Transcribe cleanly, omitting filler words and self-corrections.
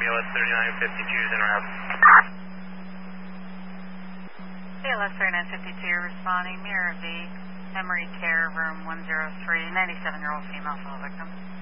BLS 3952 is en route. BLS 3952 responding, Mirror V, Memory Care, room 103, 97-year-old female fall victim.